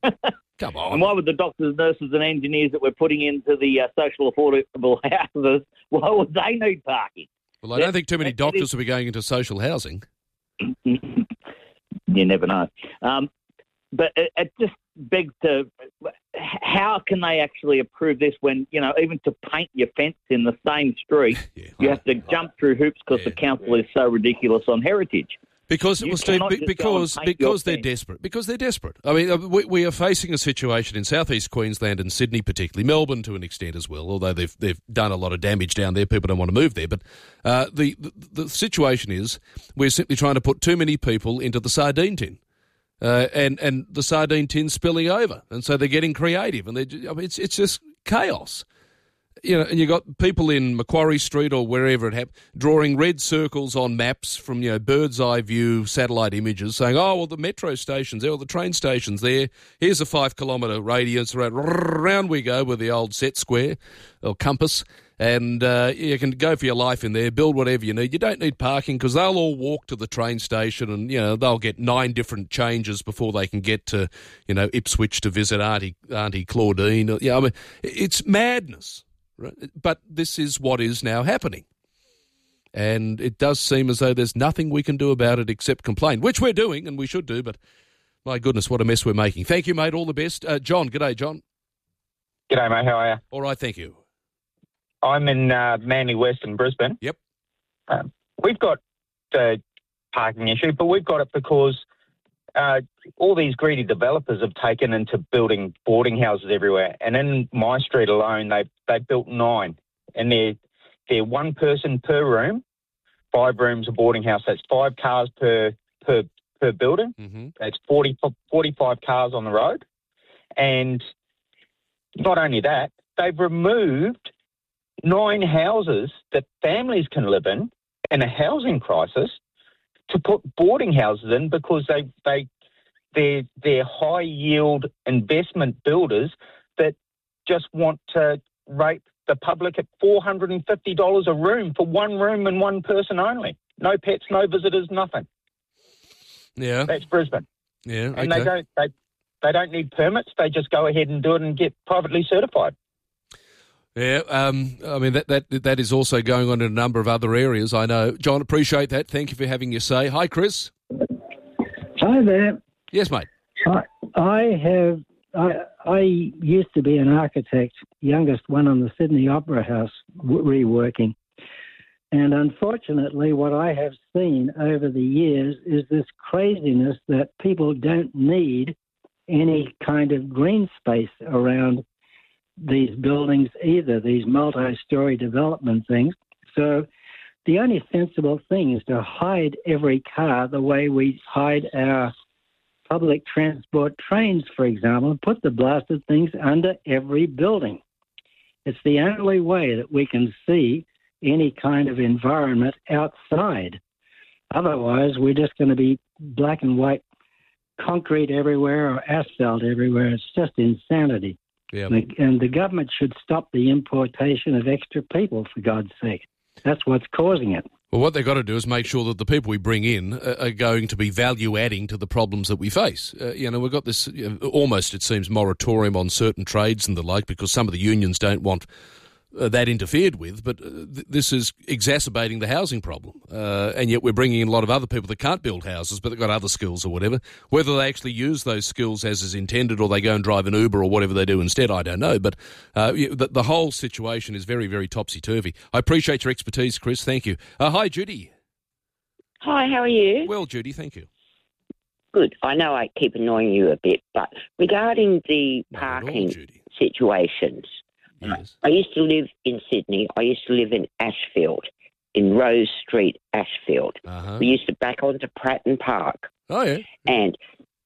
Come And on. why would the doctors, nurses, and engineers that we're putting into the social affordable houses, why would they need parking? Well, I don't think too many doctors will be going into social housing. You never know. But it just begs to, how can they actually approve this when, even to paint your fence in the same street, you have to jump through hoops because the council is so ridiculous on heritage. Because You Steve, cannot just go and paint because your they're fence. desperate. Because they're desperate. I mean, we are facing a situation in southeast Queensland and Sydney, particularly Melbourne to an extent as well. Although they've done a lot of damage down there, people don't want to move there. But the situation is we're simply trying to put too many people into the sardine tin, and the sardine tin's spilling over, and so they're getting creative, and it's just chaos. And you got people in Macquarie Street or wherever it happened drawing red circles on maps from, bird's eye view satellite images saying, oh, well, the metro station's there or the train station's there. Here's a 5 kilometre radius. Round we go with the old set square or compass. And you can go for your life in there, build whatever you need. You don't need parking because they'll all walk to the train station and, they'll get 9 different changes before they can get to, Ipswich to visit Auntie Claudine. It's madness. Right? But this is what is now happening. And it does seem as though there's nothing we can do about it except complain, which we're doing and we should do, but my goodness, what a mess we're making. Thank you, mate. All the best. John, g'day, John. G'day, mate. How are you? All right, thank you. I'm in Manly West in Brisbane. Yep. We've got the parking issue, but we've got it because all these greedy developers have taken into building boarding houses everywhere. And in my street alone, they built 9. And they're one person per room, 5 rooms a boarding house. That's 5 cars per building. Mm-hmm. That's 45 cars on the road. And not only that, they've removed 9 houses that families can live in a housing crisis to put boarding houses in because they're high yield investment builders that just want to rate the public at $450 a room for 1 room and 1 person only. No pets, no visitors, nothing. Yeah. That's Brisbane. Yeah. And okay. they don't need permits. They just go ahead and do it and get privately certified. Yeah, I mean, that is also going on in a number of other areas, I know. John, appreciate that. Thank you for having your say. Hi, Chris. Hi there. Yes, mate. I used to be an architect, youngest one on the Sydney Opera House, reworking. And unfortunately, what I have seen over the years is this craziness that people don't need any kind of green space around these buildings either, these multi-story development things. So the only sensible thing is to hide every car the way we hide our public transport trains, for example, and put the blasted things under every building. It's the only way that we can see any kind of environment outside. Otherwise, we're just going to be black and white concrete everywhere or asphalt everywhere. It's just insanity. Yeah. And the government should stop the importation of extra people, for God's sake. That's what's causing it. Well, what they've got to do is make sure that the people we bring in are going to be value-adding to the problems that we face. We've got this almost, it seems, moratorium on certain trades and the like because some of the unions don't want that interfered with, but this is exacerbating the housing problem. And yet we're bringing in a lot of other people that can't build houses, but they've got other skills or whatever. Whether they actually use those skills as is intended or they go and drive an Uber or whatever they do instead, I don't know. But the whole situation is very, very topsy-turvy. I appreciate your expertise, Chris. Thank you. Hi, Judy. Hi, how are you? Well, Judy, thank you. Good. I know I keep annoying you a bit, but regarding the Not at all, parking Judy. situations, Yes. I used to live in Sydney. I used to live in Ashfield, in Rose Street, Ashfield. Uh-huh. We used to back onto Pratton Park. Oh, yeah. And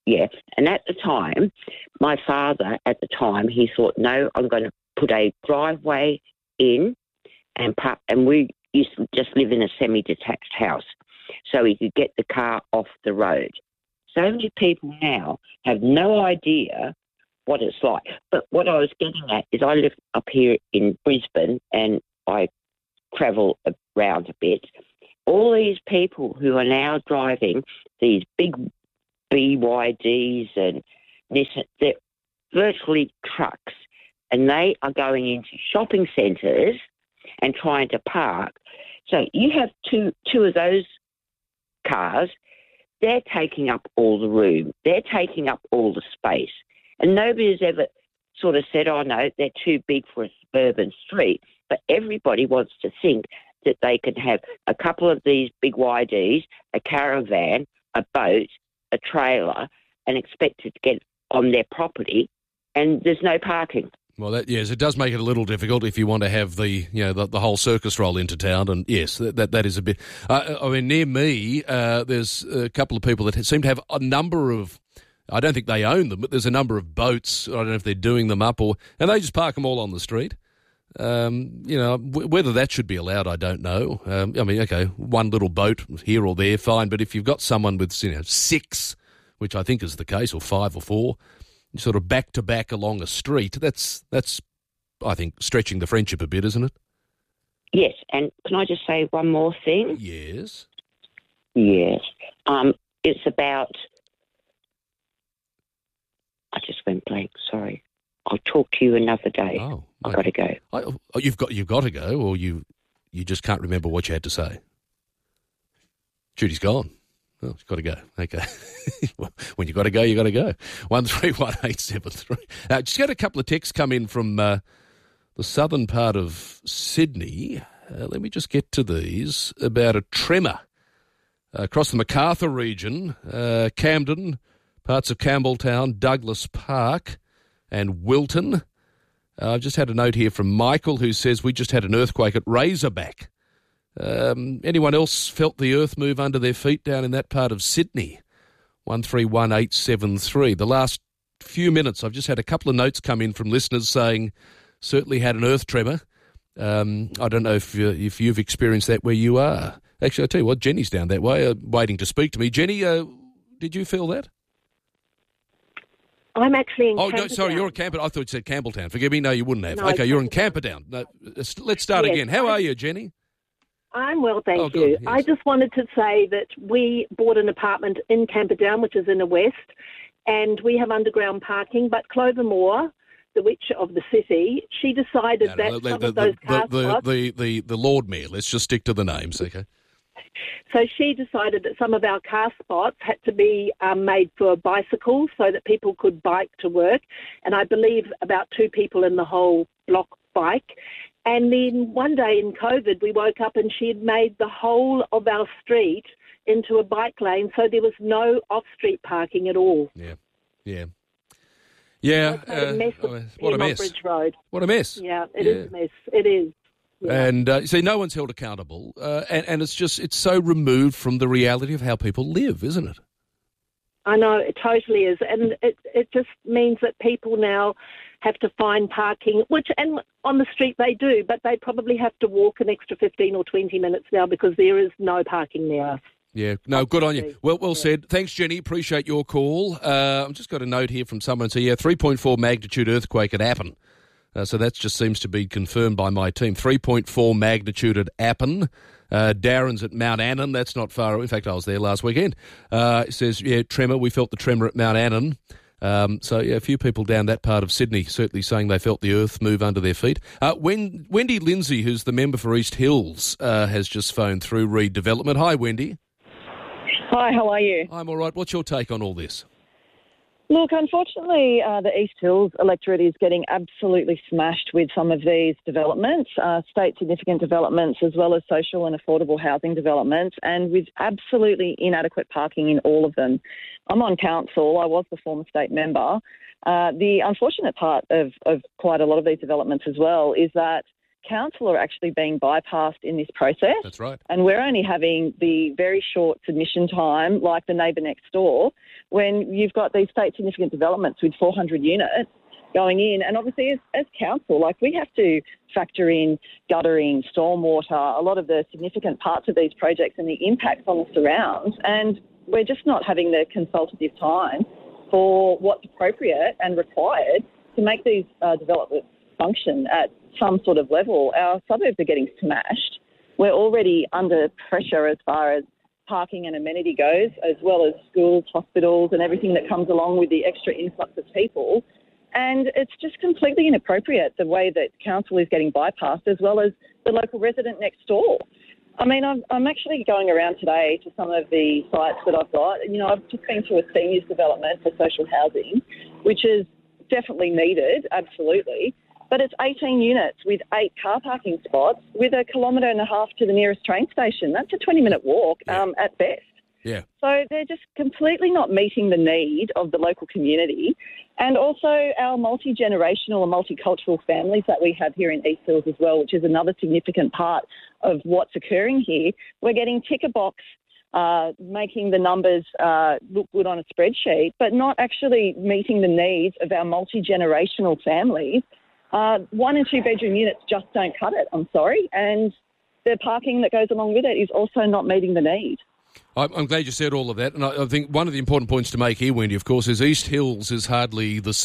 at the time, my father, he thought, no, I'm going to put a driveway in and we used to just live in a semi-detached house so he could get the car off the road. So many people now have no idea what it's like. But what I was getting at is I live up here in Brisbane and I travel around a bit. All these people who are now driving these big BYDs and this, virtually trucks, and they are going into shopping centres and trying to park. So you have two of those cars. They're taking up all the room. They're taking up all the space. And nobody's ever sort of said, oh, no, they're too big for a suburban street. But everybody wants to think that they can have a couple of these big YDs, a caravan, a boat, a trailer, and expect it to get on their property, and there's no parking. Well, yes, it does make it a little difficult if you want to have the whole circus roll into town, and yes, that is a bit. I mean, near me, there's a couple of people that seem to have a number of. I don't think they own them, but there's a number of boats. I don't know if they're doing them up and they just park them all on the street. Whether that should be allowed, I don't know. I mean, okay, one little boat here or there, fine. But if you've got someone with 6, which I think is the case, or 5 or 4, sort of back to back along a street, that's I think stretching the friendship a bit, isn't it? Yes, and can I just say one more thing? Yes. Yes. It's about. I just went blank. Sorry. I'll talk to you another day. Oh, I've got to go. You've got to go, or you just can't remember what you had to say. Judy's gone. Oh, she's got to go. Okay. Well, when you got to go, you got to go. 131873. Just had a couple of texts come in from the southern part of Sydney. Let me just get to these about a tremor across the Macarthur region, Camden, parts of Campbelltown, Douglas Park, and Wilton. I've just had a note here from Michael who says we just had an earthquake at Razorback. Anyone else felt the earth move under their feet down in that part of Sydney? 131873. The last few minutes, I've just had a couple of notes come in from listeners saying certainly had an earth tremor. I don't know if you've experienced that where you are. Actually, I'll tell you what, Jenny's down that way, waiting to speak to me. Jenny, did you feel that? I'm actually in Camperdown. Camperdown. No, sorry, you're in Camperdown. I thought you said Campbelltown. Forgive me, no, you wouldn't have. No, okay, you're in Camperdown. No, let's start again. How are you, Jenny? I'm well, thank you. Good, yes. I just wanted to say that we bought an apartment in Camperdown, which is in the west, and we have underground parking, but Clover Moore, the witch of the city, she decided that some of those car spots... The Lord Mayor, let's just stick to the names, okay? So she decided that some of our car spots had to be made for bicycles so that people could bike to work. And I believe about 2 people in the whole block bike. And then one day in COVID, we woke up and she had made the whole of our street into a bike lane. So there was no off-street parking at all. Yeah. What a mess. Bridge Road. What a mess. Yeah, it is a mess. It is. Yeah. And see, no one's held accountable, and it's so removed from the reality of how people live, isn't it? I know, it totally is, and it just means that people now have to find parking, and on the street they do, but they probably have to walk an extra 15 or 20 minutes now because there is no parking there. Yeah, no, good on you. Well said. Thanks, Jenny. Appreciate your call. I've just got a note here from someone saying, 3.4 magnitude earthquake at Appin. So that just seems to be confirmed by my team. 3.4 magnitude at Appin. Darren's at Mount Annan. That's not far away. In fact, I was there last weekend. It says, tremor. We felt the tremor at Mount Annan. A few people down that part of Sydney certainly saying they felt the earth move under their feet. Wendy Lindsay, who's the member for East Hills, has just phoned through Reed Development. Hi, Wendy. Hi, how are you? I'm all right. What's your take on all this? Look, unfortunately, the East Hills electorate is getting absolutely smashed with some of these developments, state significant developments, as well as social and affordable housing developments, and with absolutely inadequate parking in all of them. I'm on council. I was the former state member. The unfortunate part of quite a lot of these developments as well is that council are actually being bypassed in this process. That's right. And we're only having the very short submission time, like the neighbour next door, when you've got these state significant developments with 400 units going in. And obviously as council, we have to factor in guttering, stormwater, a lot of the significant parts of these projects and the impacts on the surrounds. And we're just not having the consultative time for what's appropriate and required to make these developments function at some sort of level. Our suburbs are getting smashed. We're already under pressure as far as parking and amenity goes, as well as schools, hospitals and everything that comes along with the extra influx of people. And it's just completely inappropriate the way that council is getting bypassed, as well as the local resident next door. I mean, I'm actually going around today to some of the sites that I've got. You know, I've just been to a seniors development for social housing, which is definitely needed, absolutely. But it's 18 units with 8 car parking spots with 1.5 kilometres to the nearest train station. That's a 20-minute walk at best. Yeah. So they're just completely not meeting the need of the local community. And also our multi-generational and multicultural families that we have here in East Hills as well, which is another significant part of what's occurring here. We're getting ticker box, making the numbers look good on a spreadsheet, but not actually meeting the needs of our multi-generational families. 1 and 2 bedroom units just don't cut it, I'm sorry. And the parking that goes along with it is also not meeting the need. I'm glad you said all of that, and I think one of the important points to make here, Wendy, of course, is East Hills is hardly the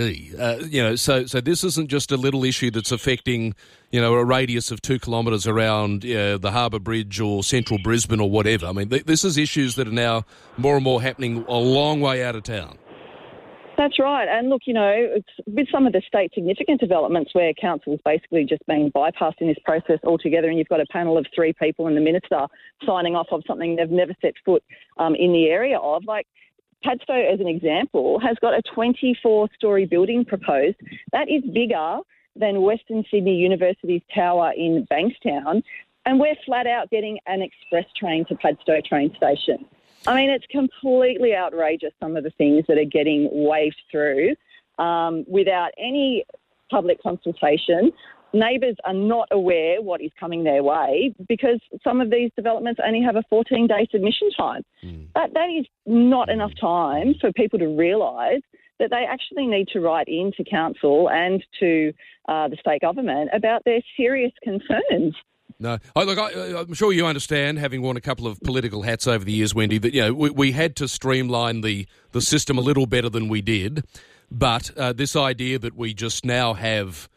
CBD. So this isn't just a little issue that's affecting, a radius of 2 kilometres around the Harbour Bridge or central Brisbane or whatever. I mean, this is issues that are now more and more happening a long way out of town. That's right. And look, it's with some of the state significant developments where council's basically just being bypassed in this process altogether, and you've got a panel of 3 people and the minister signing off of something they've never set foot in the area of. Like Padstow, as an example, has got a 24-storey building proposed. That is bigger than Western Sydney University's tower in Bankstown, and we're flat out getting an express train to Padstow train station. I mean, it's completely outrageous, some of the things that are getting waved through without any public consultation. Neighbours are not aware what is coming their way because some of these developments only have a 14-day submission time. That is not enough time for people to realise that they actually need to write in to council and to the state government about their serious concerns. No, I'm sure you understand, having worn a couple of political hats over the years, Wendy, that we had to streamline the system a little better than we did. But this idea that we just now have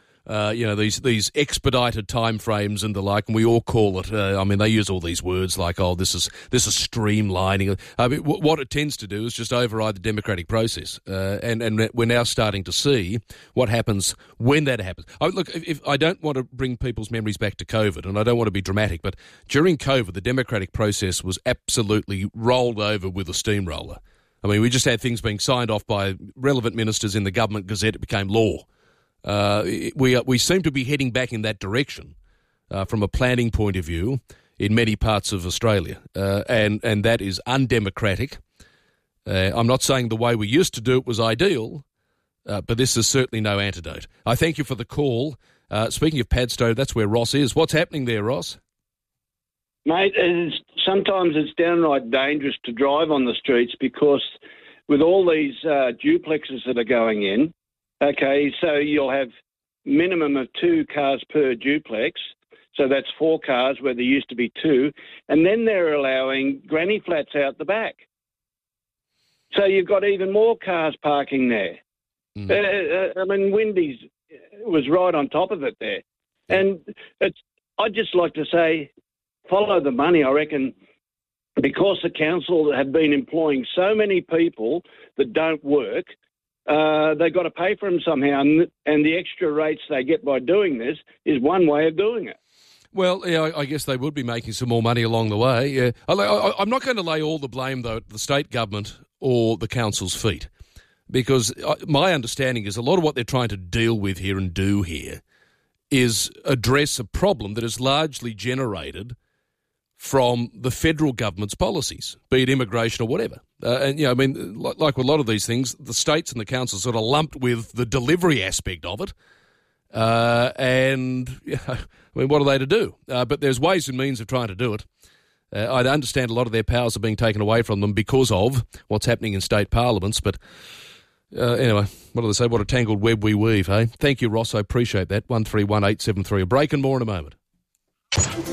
these expedited timeframes and the like, and we all call it. They use all these words like, this is streamlining. I mean, what it tends to do is just override the democratic process, and we're now starting to see what happens when that happens. If I don't want to bring people's memories back to COVID, and I don't want to be dramatic, but during COVID, the democratic process was absolutely rolled over with a steamroller. I mean, we just had things being signed off by relevant ministers in the government gazette. It became law. We seem to be heading back in that direction from a planning point of view in many parts of Australia, and that is undemocratic. I'm not saying the way we used to do it was ideal, but this is certainly no antidote. I thank you for the call. Speaking of Padstow, that's where Ross is. What's happening there, Ross? Mate, sometimes it's downright dangerous to drive on the streets because with all these duplexes that are going in, okay, so you'll have minimum of 2 cars per duplex, so that's 4 cars where there used to be 2, and then they're allowing granny flats out the back. So you've got even more cars parking there. Wendy's was right on top of it there. And I'd just like to say, follow the money, I reckon, because the council have been employing so many people that don't work. They've got to pay for them somehow, and the extra rates they get by doing this is one way of doing it. Well, yeah, I guess they would be making some more money along the way. Yeah. I'm not going to lay all the blame, though, at the state government or the council's feet, because my understanding is a lot of what they're trying to deal with here and do here is address a problem that is largely generated from the federal government's policies, be it immigration or whatever. Like with a lot of these things, the states and the councils sort of lumped with the delivery aspect of it. What are they to do? But there's ways and means of trying to do it. I understand a lot of their powers are being taken away from them because of what's happening in state parliaments. But anyway, what do they say? What a tangled web we weave, hey? Thank you, Ross. I appreciate that. 131873. A break and more in a moment.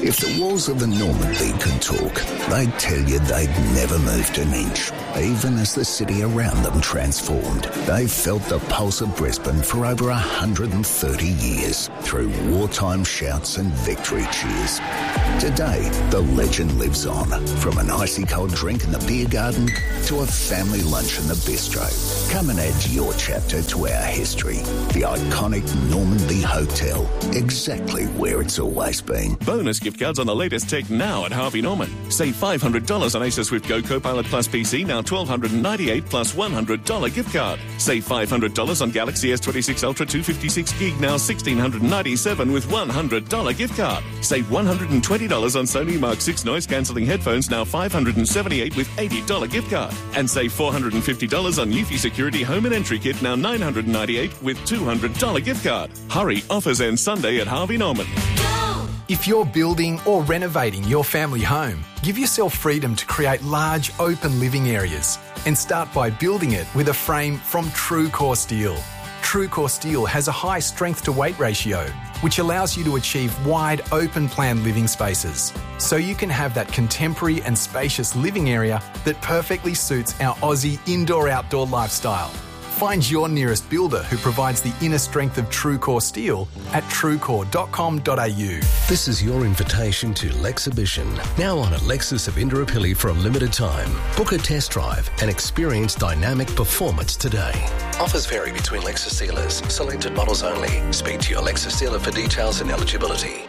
If the walls of the Normandy could talk, they'd tell you they'd never moved an inch. Even as the city around them transformed, they've felt the pulse of Brisbane for over 130 years, through wartime shouts and victory cheers. Today, the legend lives on, from an icy cold drink in the beer garden to a family lunch in the bistro. Come and add your chapter to our history. The iconic Normandy Hotel, exactly where it's always been. Bonus gift cards on the latest tech now at Harvey Norman. Save $500 on Acer Swift Go Copilot Plus PC, now $1,298 plus $100 gift card. Save $500 on Galaxy S26 Ultra 256 gig, now $1,697 with $100 gift card. Save $120 on Sony Mark 6 noise cancelling headphones, now $578 with $80 gift card. And save $450 on Eufy Security Home and Entry Kit, now $998 with $200 gift card. Hurry, offers end Sunday at Harvey Norman. If you're building or renovating your family home, give yourself freedom to create large, open living areas and start by building it with a frame from TrueCore Steel. TrueCore Steel has a high strength-to-weight ratio, which allows you to achieve wide, open-plan living spaces, so you can have that contemporary and spacious living area that perfectly suits our Aussie indoor-outdoor lifestyle. Find your nearest builder who provides the inner strength of TrueCore Steel at truecore.com.au. This is your invitation to Lexhibition, now on at Lexus of Indooroopilly for a limited time. Book a test drive and experience dynamic performance today. Offers vary between Lexus dealers. Selected models only. Speak to your Lexus dealer for details and eligibility.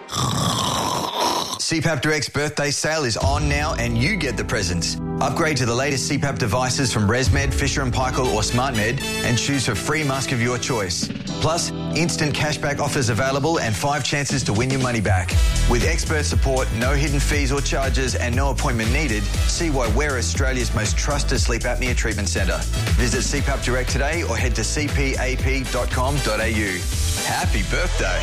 CPAP Direct's birthday sale is on now and you get the presents. Upgrade to the latest CPAP devices from ResMed, Fisher & Paykel or SmartMed and choose a free mask of your choice. Plus, instant cashback offers available and 5 chances to win your money back. With expert support, no hidden fees or charges and no appointment needed, see why we're Australia's most trusted sleep apnea treatment centre. Visit CPAP Direct today or head to cpap.com.au. Happy birthday.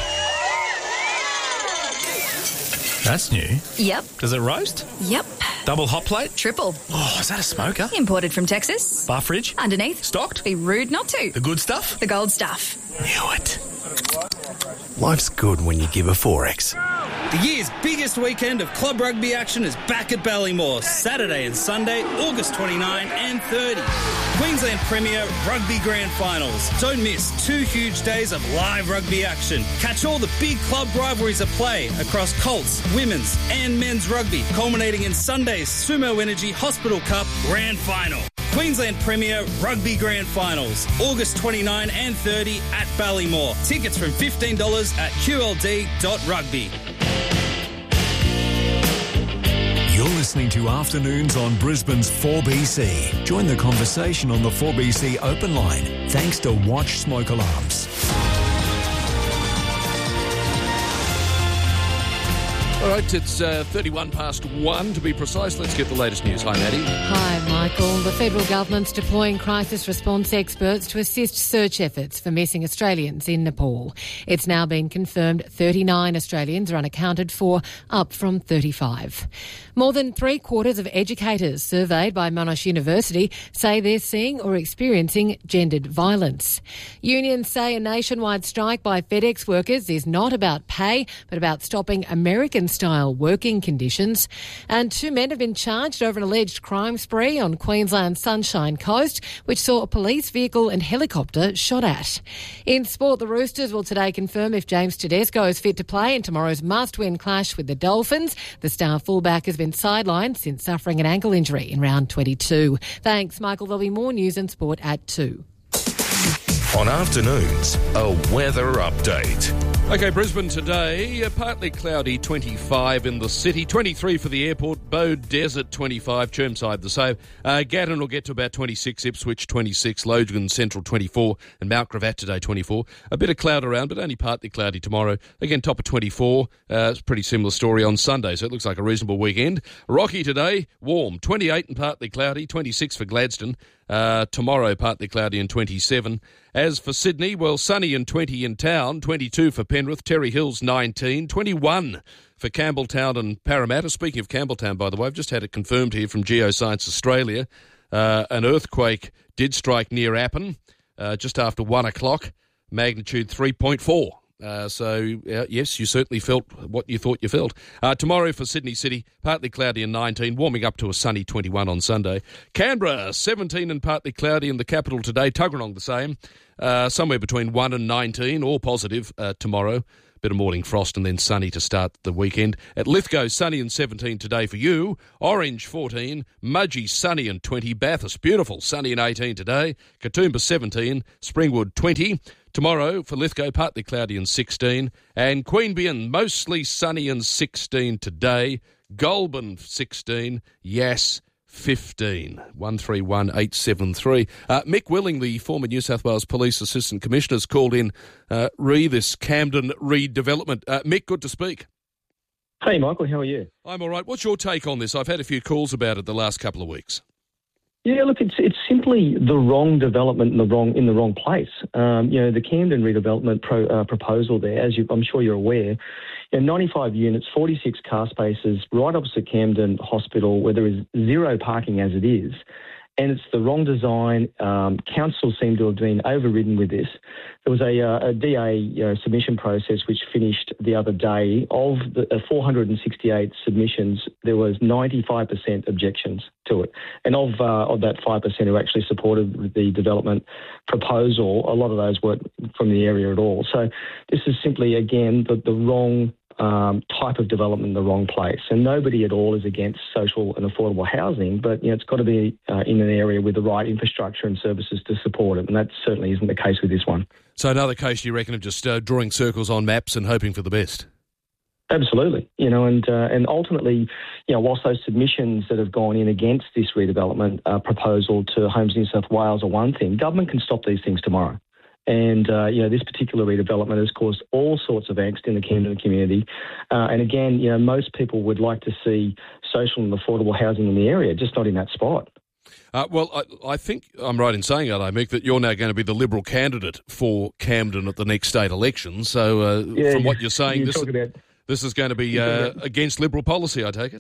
That's new. Yep. Does it roast? Yep. Double hot plate? Triple. Oh, is that a smoker? Imported from Texas. Bar fridge? Underneath. Stocked? Be rude not to. The good stuff? The gold stuff. Knew it. Life's good when you give a 4X. The year's biggest weekend of club rugby action is back at Ballymore, Saturday and Sunday, August 29 and 30. Queensland Premier Rugby Grand Finals. Don't miss 2 huge days of live rugby action. Catch all the big club rivalries at play across Colts, women's and men's rugby, culminating in Sunday's Sumo Energy Hospital Cup Grand Final. Queensland Premier Rugby Grand Finals, August 29 and 30 at Ballymore. Tickets from $15 at qld.rugby. You're listening to Afternoons on Brisbane's 4BC. Join the conversation on the 4BC open line, thanks to Watch Smoke Alarms. All right, it's 31 past 1 to be precise. Let's get the latest news. Hi, Maddie. Hi, Michael. The federal government's deploying crisis response experts to assist search efforts for missing Australians in Nepal. It's now been confirmed 39 Australians are unaccounted for, up from 35. More than 3/4 of educators surveyed by Monash University say they're seeing or experiencing gendered violence. Unions say a nationwide strike by FedEx workers is not about pay, but about stopping American-style working conditions. And 2 men have been charged over an alleged crime spree on Queensland's Sunshine Coast, which saw a police vehicle and helicopter shot at. In sport, the Roosters will today confirm if James Tedesco is fit to play in tomorrow's must-win clash with the Dolphins. The star fullback has been sidelined since suffering an ankle injury in round 22. Thanks, Michael. There'll be more news and sport at 2. On Afternoons, a weather update. Okay, Brisbane today, partly cloudy, 25 in the city, 23 for the airport, Bow Desert 25, Chermside the same. Gatton will get to about 26, Ipswich 26, Logan Central 24, and Mount Gravatt today 24. A bit of cloud around, but only partly cloudy tomorrow. Again, top of 24. It's a pretty similar story on Sunday, so it looks like a reasonable weekend. Rocky today, warm, 28 and partly cloudy, 26 for Gladstone. Tomorrow, partly cloudy and 27. As for Sydney, well, sunny and 20 in town, 22 for Penrith, Terry Hills 19, 21 for Campbelltown and Parramatta. Speaking of Campbelltown, by the way, I've just had it confirmed here from Geoscience Australia. An earthquake did strike near Appin just after 1 o'clock, magnitude 3.4. Yes, you certainly felt what you thought you felt. Tomorrow for Sydney City, partly cloudy and 19, warming up to a sunny 21 on Sunday. Canberra, 17 and partly cloudy in the capital today. Tuggeranong the same, somewhere between 1 and 19, all positive tomorrow. Bit of morning frost and then sunny to start the weekend. At Lithgow, sunny and 17 today for you. Orange, 14. Mudgee, sunny and 20. Bathurst, beautiful, sunny and 18 today. Katoomba, 17. Springwood, 20. Tomorrow for Lithgow, partly cloudy and 16. And Queanbeyan, mostly sunny and 16 today. Goulburn, 16. Yass, 15. 131873. Mick Willing, the former New South Wales Police Assistant Commissioner, has called in this Camden redevelopment. Mick, good to speak. Hey, Michael, how are you? I'm all right. What's your take on this? I've had a few calls about it the last couple of weeks. Yeah, look, it's simply the wrong development in the wrong place. The Camden redevelopment proposal there, as I'm sure you're aware, 95 units, 46 car spaces, right opposite Camden Hospital, where there is zero parking as it is. And it's the wrong design. Council seem to have been overridden with this. There was a DA submission process which finished the other day. Of the 468 submissions, there was 95% objections to it. And of that 5% who actually supported the development proposal, a lot of those weren't from the area at all. So this is simply, again, the wrong type of development in the wrong place. And nobody at all is against social and affordable housing, but it's got to be in an area with the right infrastructure and services to support it, and that certainly isn't the case with this one. So another case, you reckon, of just drawing circles on maps and hoping for the best? Absolutely. And ultimately, whilst those submissions that have gone in against this redevelopment proposal to Homes New South Wales are one thing, government can stop these things tomorrow. And, this particular redevelopment has caused all sorts of angst in the Camden community. And again, most people would like to see social and affordable housing in the area, just not in that spot. I think I'm right in saying, Mick, that you're now going to be the Liberal candidate for Camden at the next state election. So from what you're saying, this is going to be against Liberal policy, I take it?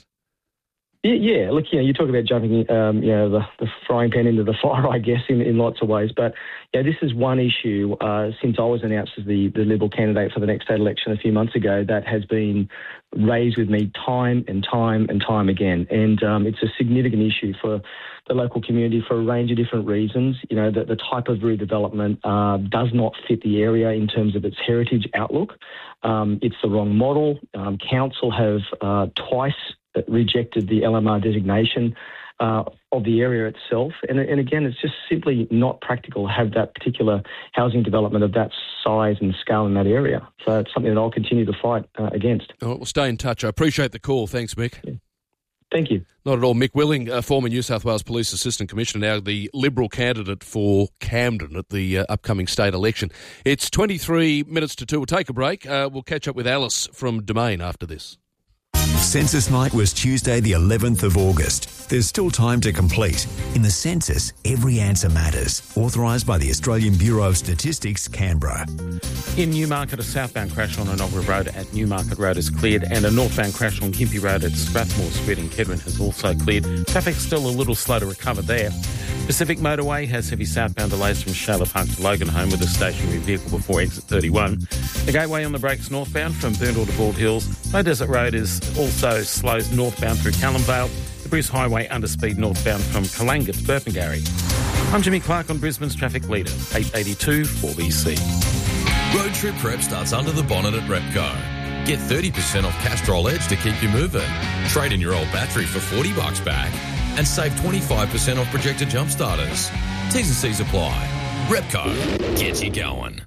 Yeah, look, you talk about jumping, the frying pan into the fire, I guess, in lots of ways. But this is one issue since I was announced as the Liberal candidate for the next state election a few months ago that has been raised with me time and time and time again. And it's a significant issue for the local community for a range of different reasons. The type of redevelopment does not fit the area in terms of its heritage outlook. It's the wrong model. Council have twice rejected the LMR designation of the area itself. And again, it's just simply not practical to have that particular housing development of that size and scale in that area. So it's something that I'll continue to fight against. All right, we'll stay in touch. I appreciate the call. Thanks, Mick. Yeah. Thank you. Not at all. Mick Willing, former New South Wales Police Assistant Commissioner, now the Liberal candidate for Camden at the upcoming state election. It's 23 minutes to 2. We'll take a break. We'll catch up with Alice from Domain after this. Census night was Tuesday the 11th of August. There's still time to complete. In the census, every answer matters. Authorised by the Australian Bureau of Statistics, Canberra. In Newmarket, a southbound crash on Enoggera Road at Newmarket Road is cleared, and a northbound crash on Gympie Road at Strathmore Street in Kedron has also cleared. Traffic's still a little slow to recover there. Pacific Motorway has heavy southbound delays from Shayla Park to Loganholme with a stationary vehicle before exit 31. The Gateway on the brakes northbound from Burndall to Bald Hills. Low Desert Road is also slow northbound through Callumvale. The Bruce Highway underspeed northbound from Kalanga to Burpengary. I'm Jimmy Clark on Brisbane's traffic leader, 882 4BC. Road trip prep starts under the bonnet at Repco. Get 30% off Castrol Edge to keep you moving. Trade in your old battery for $40 back and save 25% off projector jump starters. T's and C's apply. Repco gets you going.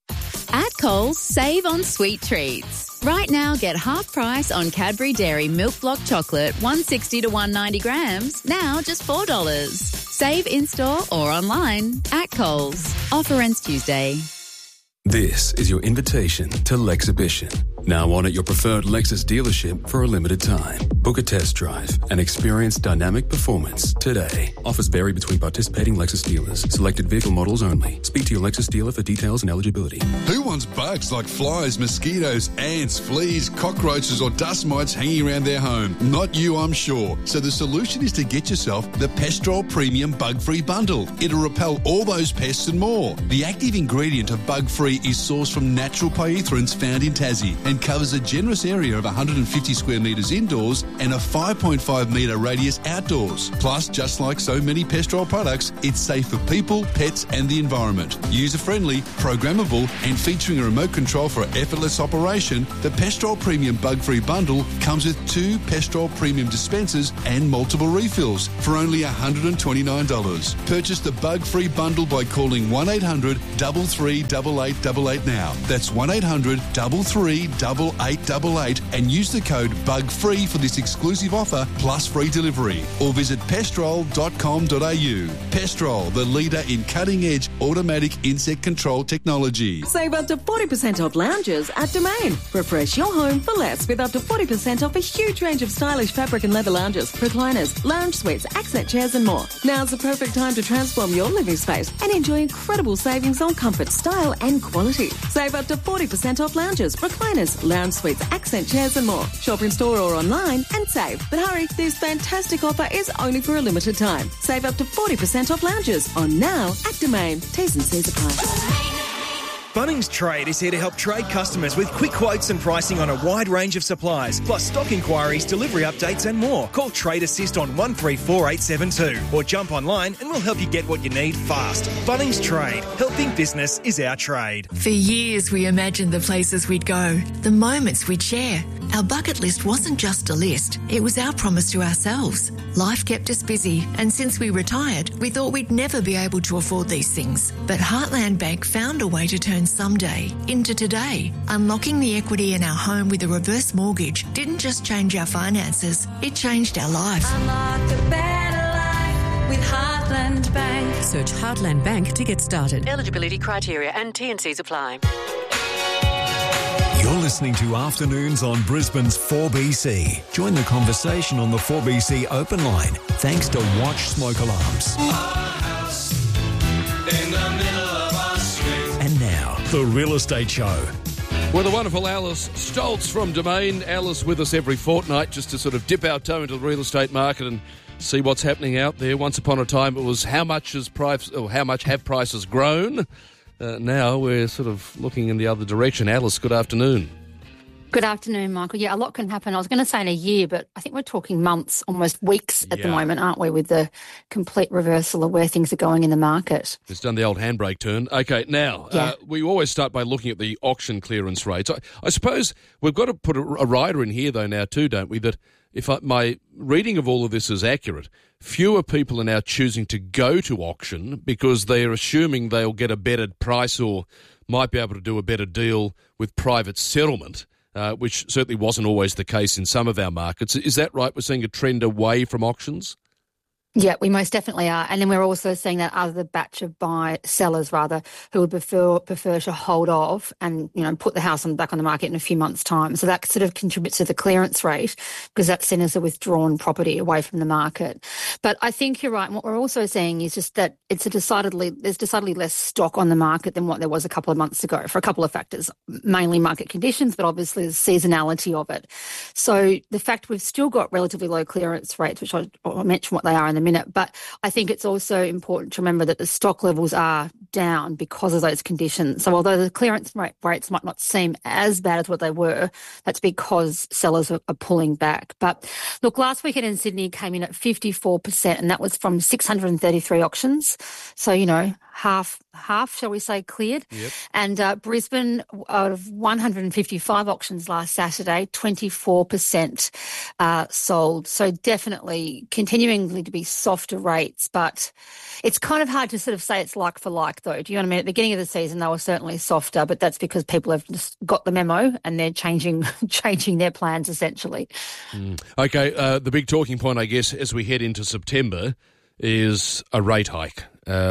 At Coles, save on sweet treats. Right now, get half price on Cadbury Dairy Milk Block Chocolate, 160 to 190 grams, now just $4. Save in-store or online at Coles. Offer ends Tuesday. This is your invitation to Lexhibition. Now on at your preferred Lexus dealership for a limited time. Book a test drive and experience dynamic performance today. Offers vary between participating Lexus dealers. Selected vehicle models only. Speak to your Lexus dealer for details and eligibility. Who wants bugs like flies, mosquitoes, ants, fleas, cockroaches or dust mites hanging around their home? Not you, I'm sure. So the solution is to get yourself the Pestrol Premium Bug-Free Bundle. It'll repel all those pests and more. The active ingredient of Bug-Free is sourced from natural pyrethrins found in Tassie and covers a generous area of 150 square metres indoors and a 5.5 metre radius outdoors. Plus, just like so many Pestrol products, it's safe for people, pets and the environment. User-friendly, programmable and featuring a remote control for effortless operation, the Pestrol Premium Bug-Free Bundle comes with 2 Pestrol Premium dispensers and multiple refills for only $129. Purchase the Bug-Free Bundle by calling 1800 33 8888 now. That's 1800 33 8888 and use the code BUGFREE for this exclusive offer plus free delivery, or visit pestrol.com.au. Pestrol, the leader in cutting-edge automatic insect control technology. Save up to 40% off lounges at Domain. Refresh your home for less with up to 40% off a huge range of stylish fabric and leather lounges, recliners, lounge suites, accent chairs and more. Now's the perfect time to transform your living space and enjoy incredible savings on comfort, style and quality. Save up to 40% off lounges, recliners, lounge suites, accent chairs and more. Shop in store or online and save. But hurry, this fantastic offer is only for a limited time. Save up to 40% off lounges on now at Domain. T's and C's apply. Bunnings Trade is here to help trade customers with quick quotes and pricing on a wide range of supplies, plus stock inquiries, delivery updates and more. Call Trade Assist on 134872 or jump online and we'll help you get what you need fast. Bunnings Trade. Helping business is our trade. For years we imagined the places we'd go, the moments we'd share. Our bucket list wasn't just a list, it was our promise to ourselves. Life kept us busy, and since we retired, we thought we'd never be able to afford these things. But Heartland Bank found a way to turn someday into today. Unlocking the equity in our home with a reverse mortgage didn't just change our finances, it changed our life. Unlock a better life with Heartland Bank. Search Heartland Bank to get started. Eligibility criteria and T&Cs apply. You're listening to Afternoons on Brisbane's 4BC. Join the conversation on the 4BC open line thanks to Watch Smoke Alarms. And now, The Real Estate Show. Well, the wonderful Alice Stoltz from Domain. Alice with us every fortnight just to sort of dip our toe into the real estate market and see what's happening out there. Once upon a time it was how much have prices grown? Now we're sort of looking in the other direction. Alice, good afternoon. Good afternoon, Michael. Yeah, a lot can happen. I was going to say in a year, but I think we're talking months, almost weeks at the moment, aren't we, with the complete reversal of where things are going in the market. It's done the old handbrake turn. Okay, now, we always start by looking at the auction clearance rates. I suppose we've got to put a rider in here, though, now too, don't we, that if my reading of all of this is accurate, fewer people are now choosing to go to auction because they're assuming they'll get a better price or might be able to do a better deal with private settlement, which certainly wasn't always the case in some of our markets. Is that right? We're seeing a trend away from auctions? Yeah, we most definitely are. And then we're also seeing that other batch of sellers who would prefer to hold off and, put the house back on the market in a few months' time. So that sort of contributes to the clearance rate because that's seen as a withdrawn property away from the market. But I think you're right. And what we're also seeing is just that there's decidedly less stock on the market than what there was a couple of months ago for a couple of factors, mainly market conditions, but obviously the seasonality of it. So the fact we've still got relatively low clearance rates, which I'll mention what they are in a minute, but I think it's also important to remember that the stock levels are down because of those conditions. So although the clearance rates might not seem as bad as what they were, that's because sellers are pulling back. But look, last weekend in Sydney came in at 54%, and that was from 633 auctions. So, half, shall we say, cleared. Yep. And Brisbane, out of 155 auctions last Saturday, 24% sold. So definitely continuing to be softer rates, but it's kind of hard to sort of say it's like for like, though. Do you know what I mean? At the beginning of the season, they were certainly softer, but that's because people have just got the memo and they're changing their plans, essentially. Okay, the big talking point, I guess, as we head into September is a rate hike.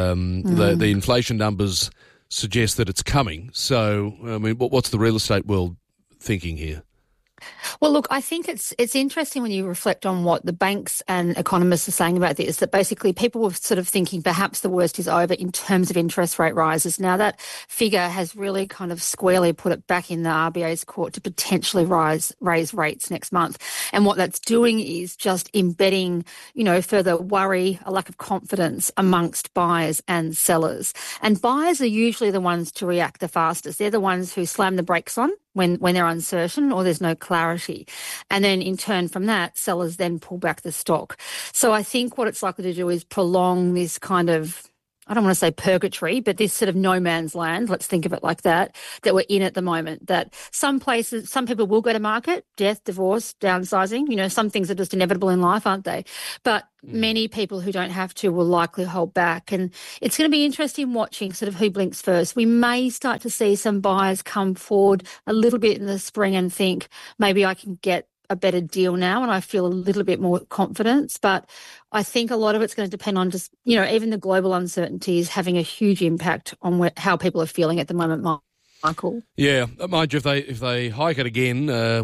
The inflation numbers suggest that it's coming. So, I mean, what's the real estate world thinking here? Well, look, I think it's interesting when you reflect on what the banks and economists are saying about this, that basically people were sort of thinking perhaps the worst is over in terms of interest rate rises. Now, that figure has really kind of squarely put it back in the RBA's court to potentially raise rates next month. And what that's doing is just embedding, further worry, a lack of confidence amongst buyers and sellers. And buyers are usually the ones to react the fastest. They're the ones who slam the brakes on when they're uncertain or there's no clarity. And then in turn from that, sellers then pull back the stock. So I think what it's likely to do is prolong this kind of, I don't want to say purgatory, but this sort of no man's land, let's think of it like that we're in at the moment. That some people will go to market, death, divorce, downsizing, some things are just inevitable in life, aren't they? But many people who don't have to will likely hold back. And it's going to be interesting watching sort of who blinks first. We may start to see some buyers come forward a little bit in the spring and think maybe I can get a better deal now and I feel a little bit more confidence. But I think a lot of it's going to depend on just, even the global uncertainty is having a huge impact on how people are feeling at the moment, Michael. Yeah, mind you, if they hike it again,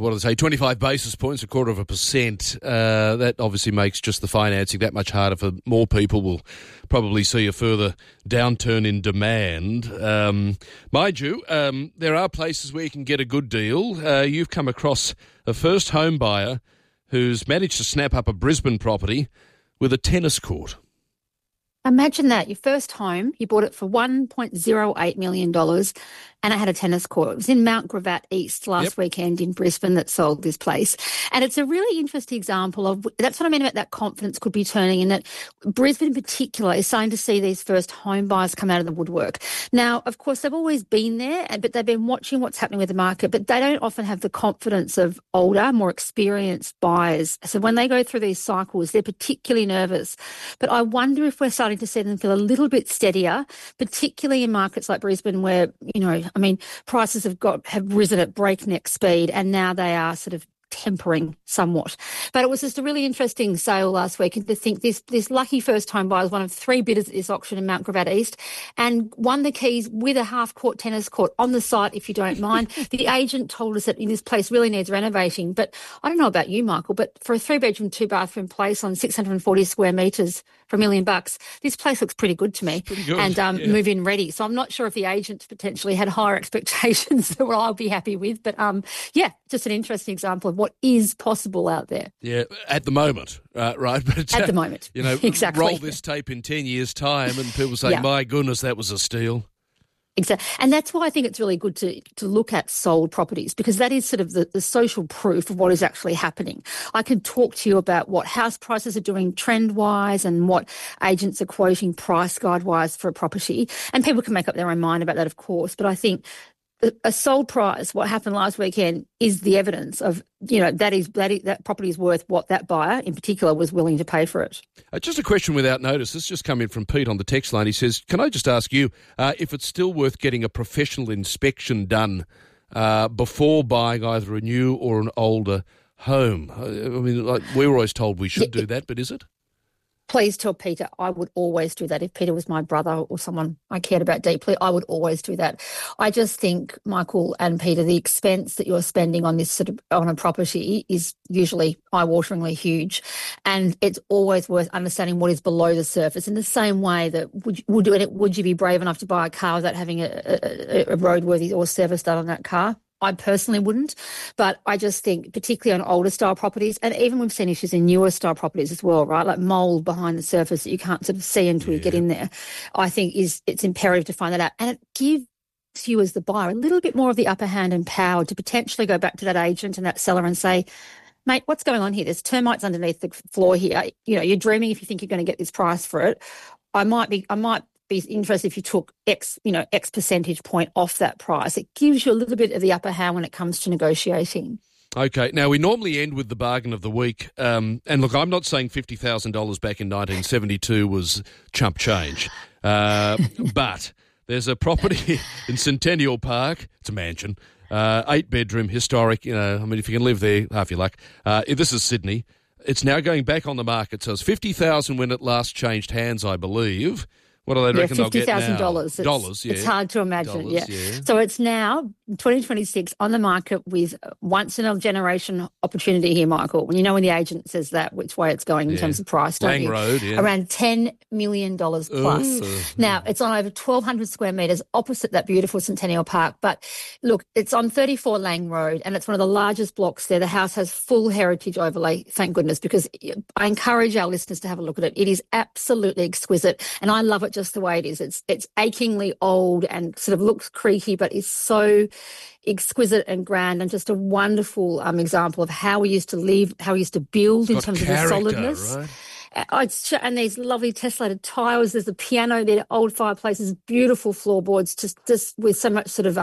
25 basis points, 0.25%, that obviously makes just the financing that much harder for more people. Will probably see a further downturn in demand. Mind you, there are places where you can get a good deal. You've come across a first home buyer who's managed to snap up a Brisbane property with a tennis court. Imagine that. Your first home, you bought it for $1.08 million and it had a tennis court. It was in Mount Gravatt East last weekend in Brisbane that sold this place. And it's a really interesting example of, that's what I mean about that confidence could be turning, in that Brisbane in particular is starting to see these first home buyers come out of the woodwork. Now, of course, they've always been there, but they've been watching what's happening with the market, but they don't often have the confidence of older, more experienced buyers. So when they go through these cycles, they're particularly nervous. But I wonder if we're starting to see them feel a little bit steadier, particularly in markets like Brisbane where, prices have risen at breakneck speed and now they are sort of tempering somewhat. But it was just a really interesting sale last week, and to think this lucky first home buyer was one of 3 bidders at this auction in Mount Gravatt East and won the keys with a half-court tennis court on the site, if you don't mind. The agent told us that this place really needs renovating, but I don't know about you, Michael, but for a 3-bedroom, 2-bathroom place on 640 square metres for $1 million, this place looks pretty good to me. And move-in ready. So I'm not sure if the agent potentially had higher expectations than what I'll be happy with, but just an interesting example of what is possible out there. Yeah, at the moment, right? But, at the moment, exactly. Roll this tape in 10 years' time and people say, my goodness, that was a steal. Exactly. And that's why I think it's really good to look at sold properties, because that is sort of the social proof of what is actually happening. I can talk to you about what house prices are doing trend-wise and what agents are quoting price guide-wise for a property. And people can make up their own mind about that, of course. But I think a sold price, what happened last weekend, is the evidence of, that property is worth what that buyer in particular was willing to pay for it. Just a question without notice. This just come in from Pete on the text line. He says, can I just ask you if it's still worth getting a professional inspection done before buying either a new or an older home? We were always told we should do that, but is it? Please tell Peter I would always do that. If Peter was my brother or someone I cared about deeply, I would always do that. I just think, Michael and Peter, the expense that you're spending on this on a property is usually eye-wateringly huge, and it's always worth understanding what is below the surface. In the same way that would you be brave enough to buy a car without having a roadworthy or service done on that car? I personally wouldn't, but I just think particularly on older style properties, and even we've seen issues in newer style properties as well, right? Like mould behind the surface that you can't sort of see until you get in there. I think it's imperative to find that out. And it gives you as the buyer a little bit more of the upper hand and power to potentially go back to that agent and that seller and say, mate, what's going on here? There's termites underneath the floor here. You're dreaming if you think you're going to get this price for it. I might be interested if you took X percentage point off that price. It gives you a little bit of the upper hand when it comes to negotiating. Okay, now we normally end with the bargain of the week. And look, I'm not saying $50,000 back in 1972 was chump change. But there's a property in Centennial Park. It's a mansion. 8-bedroom, historic. If you can live there, half your luck. This is Sydney. It's now going back on the market. So it's $50,000 when it last changed hands, I believe. What do they reckon they'll get now? $50,000. Dollars, yeah. It's hard to imagine, Dollars, yeah. So it's now 2026 on the market with once-in-a-generation opportunity here, Michael. When when the agent says that, which way it's going in terms of price, don't you? Road, yeah. Around $10 million plus. Ooh. Now, it's on over 1,200 square metres opposite that beautiful Centennial Park. But look, it's on 34 Lang Road, and it's one of the largest blocks there. The house has full heritage overlay, thank goodness, because I encourage our listeners to have a look at it. It is absolutely exquisite, and I love it just the way it is. It's achingly old and sort of looks creaky, but is so exquisite and grand, and just a wonderful example of how we used to live, how we used to build in terms of the solidness. Right? And these lovely tessellated tiles. There's a piano there, old fireplaces, beautiful floorboards, just with so much sort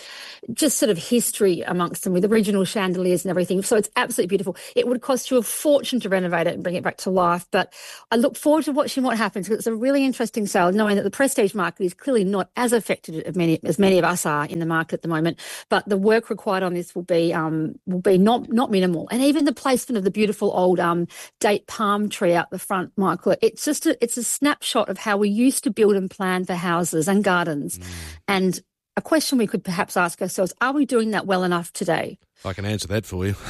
of history amongst them, with original chandeliers and everything. So it's absolutely beautiful. It would cost you a fortune to renovate it and bring it back to life. But I look forward to watching what happens, because it's a really interesting sale, knowing that the prestige market is clearly not as affected as many of us are in the market at the moment. But the work required on this will be not minimal. And even the placement of the beautiful old date palm tree out the front, Michael, it's a snapshot of how we used to build and plan for houses and gardens. And a question we could perhaps ask ourselves, are we doing that well enough today? I can answer that for you.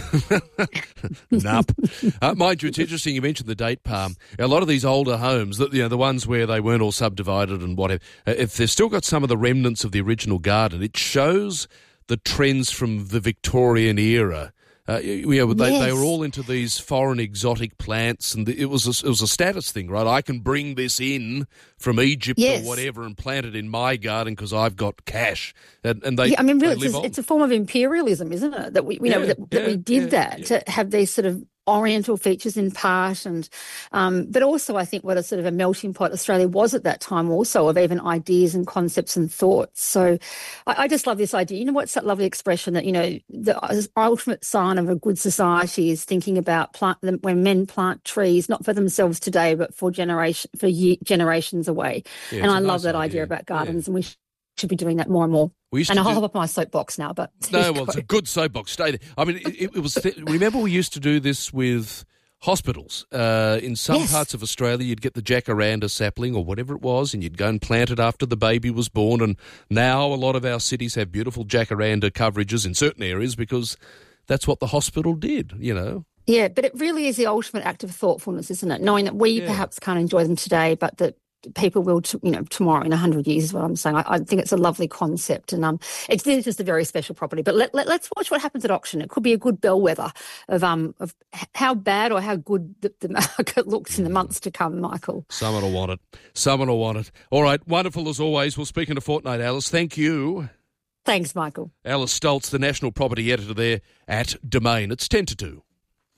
Nope. Mind you, it's interesting you mentioned the date palm. A lot of these older homes, the ones where they weren't all subdivided and whatever, if they've still got some of the remnants of the original garden, it shows the trends from the Victorian era. They were all into these foreign exotic plants, and it was a status thing, right? I can bring this in from Egypt or whatever and plant it in my garden because I've got cash. And they, it's a form of imperialism, isn't it? That we did that to have these sort of Oriental features in part, and but also I think what a sort of a melting pot Australia was at that time, also of even ideas and concepts and thoughts. So I just love this idea. What's that lovely expression that the ultimate sign of a good society is thinking about when men plant trees not for themselves today but for generations away. Yeah, and I love that idea about gardens, and we should be doing that more and more. And I'll hop up my soapbox now, but... it's a good soapbox. Stay there. I mean, it was... remember we used to do this with hospitals. In some parts of Australia, you'd get the jacaranda sapling or whatever it was, and you'd go and plant it after the baby was born. And now a lot of our cities have beautiful jacaranda coverages in certain areas because that's what the hospital did, Yeah, but it really is the ultimate act of thoughtfulness, isn't it? Knowing that we perhaps can't enjoy them today, but that people will, tomorrow in 100 years is what I'm saying. I think it's a lovely concept, and it's just a very special property. But let's watch what happens at auction. It could be a good bellwether of how bad or how good the market looks in the months to come, Michael. Someone will want it. All right, wonderful as always. We'll speak in a fortnight, Alice. Thank you. Thanks, Michael. Alice Stoltz, the National Property Editor there at Domain. It's 10 to 2.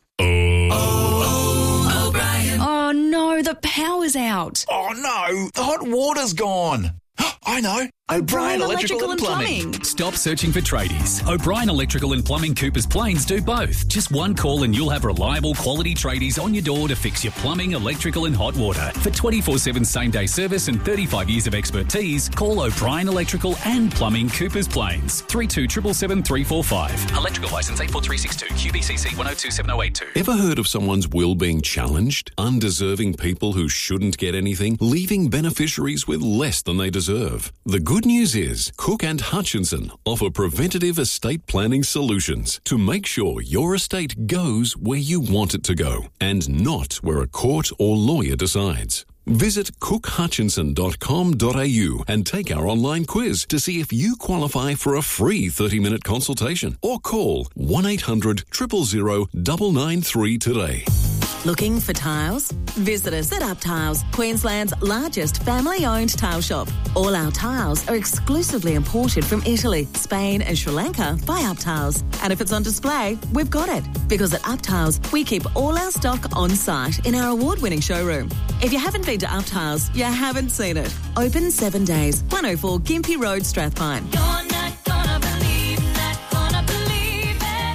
Oh no, the power's out. Oh no, the hot water's gone. I know. O'Brien Electrical and Plumbing. Stop searching for tradies. O'Brien Electrical and Plumbing Coopers Plains do both. Just one call and you'll have reliable quality tradies on your door to fix your plumbing, electrical and hot water. For 24/7 same-day service and 35 years of expertise, call O'Brien Electrical and Plumbing Coopers Plains. 3277 345. Electrical licence 84362 QBCC 1027082. Ever heard of someone's will being challenged? Undeserving people who shouldn't get anything, leaving beneficiaries with less than they deserve. The good news is Cook and Hutchinson offer preventative estate planning solutions to make sure your estate goes where you want it to go and not where a court or lawyer decides. Visit cookhutchinson.com.au and take our online quiz to see if you qualify for a free 30-minute consultation, or call 1-800 000 993 today. Looking for tiles? Visit us at Up Tiles, Queensland's largest family-owned tile shop. All our tiles are exclusively imported from Italy, Spain and Sri Lanka by Up Tiles. And if it's on display, we've got it. Because at Up Tiles, we keep all our stock on site in our award-winning showroom. If you haven't been to Up Tiles, you haven't seen it. Open 7 days, 104 Gympie Road, Strathpine. You're not gonna believe, not gonna believe it.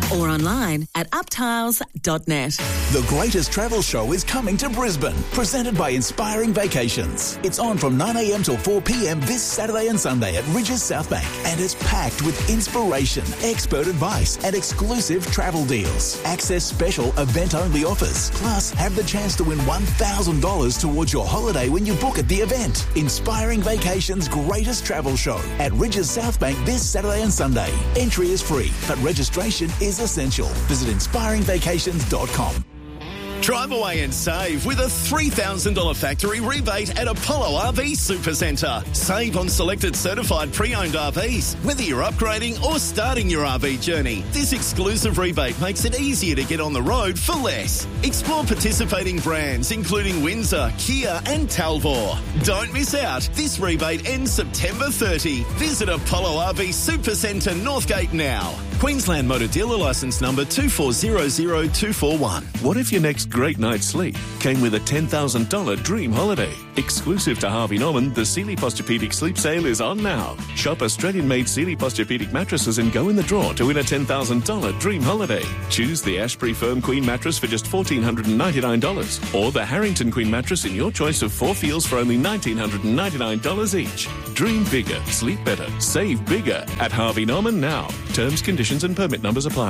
or online at uptiles.net. The greatest travel show is coming to Brisbane, presented by Inspiring Vacations. It's on from 9 a.m. till 4 p.m. this Saturday and Sunday at Ridges South Bank, and it's packed with inspiration, expert advice, and exclusive travel deals. Access special event-only offers. Plus, have the chance to win $1,000 towards your holiday when you book at the event. Inspiring Vacations' greatest travel show at Ridges South Bank this Saturday and Sunday. Entry is free, but registration is essential. Visit inspiringvacations.com. Drive away and save with a $3,000 factory rebate at Apollo RV Supercentre. Save on selected certified pre-owned RVs, whether you're upgrading or starting your RV journey. This exclusive rebate makes it easier to get on the road for less. Explore participating brands including Windsor, Kia and Talvor. Don't miss out. This rebate ends September 30. Visit Apollo RV Supercentre Northgate now. Queensland Motor Dealer Licence number 2400241. What if your next great night's sleep came with a $10,000 dream holiday? Exclusive to Harvey Norman, the Sealy Posturepedic Sleep Sale is on now. Shop Australian-made Sealy Posturepedic mattresses and go in the draw to win a $10,000 dream holiday. Choose the Ashbury Firm Queen mattress for just $1,499 or the Harrington Queen mattress in your choice of 4 feels for only $1,999 each. Dream bigger, sleep better, save bigger at Harvey Norman now. Terms, conditions and permit numbers apply.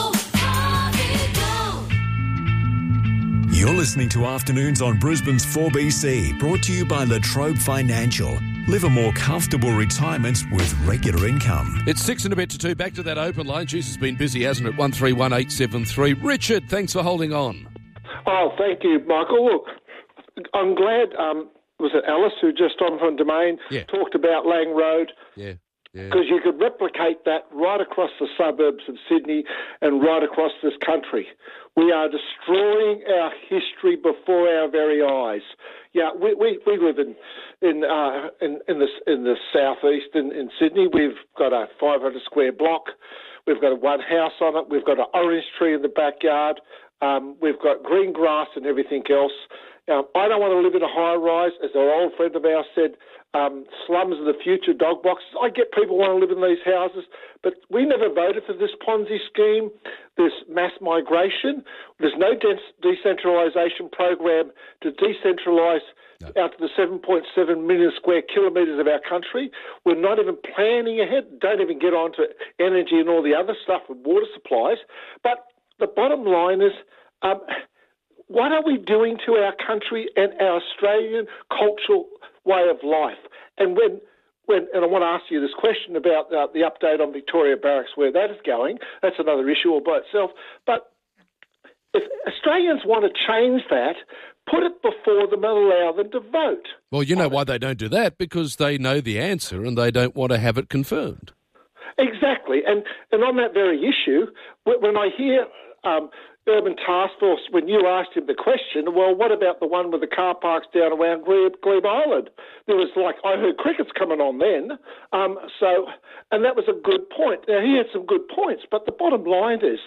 You're listening to Afternoons on Brisbane's 4BC, brought to you by Latrobe Financial. Live a more comfortable retirement with regular income. It's 6 and a bit to 2. Back to that open line. Jeez, it's been busy, hasn't it? 131873. Richard, thanks for holding on. Oh, thank you, Michael. Look, I'm glad, was it Alice who just on from Domain talked about Lang Road? Yeah. Because you could replicate that right across the suburbs of Sydney and right across this country. We are destroying our history before our very eyes. Yeah, we live in the southeast in Sydney. We've got a 500 square block. We've got one house on it. We've got an orange tree in the backyard. We've got green grass and everything else. I don't want to live in a high-rise, as an old friend of ours said, slums of the future, dog boxes. I get people want to live in these houses, but we never voted for this Ponzi scheme, this mass migration. There's no decentralisation program to decentralise out to the 7.7 million square kilometres of our country. We're not even planning ahead, don't even get on to energy and all the other stuff with water supplies. But the bottom line is, what are we doing to our country and our Australian cultural way of life? And and I want to ask you this question about the update on Victoria Barracks, where that is going. That's another issue all by itself. But if Australians want to change that, put it before them and allow them to vote. Well, you know why they don't do that? Because they know the answer and they don't want to have it confirmed. Exactly. And on that very issue, when I hear Urban Task Force, when you asked him the question, well, what about the one with the car parks down around Glebe Island? There was I heard crickets coming on then. And that was a good point. Now, he had some good points, but the bottom line, as